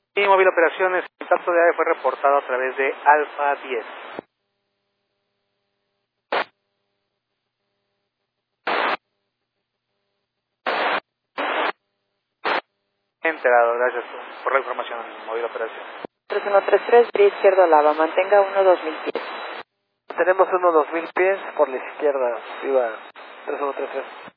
Y móvil operaciones, el contacto de AVE fue reportado a través de Alfa 10. Enterado, gracias por la información, móvil operaciones. 3133, vía izquierda lava, mantenga 1-2000 pies. Tenemos 1-2000 pies por la izquierda, viva 3133.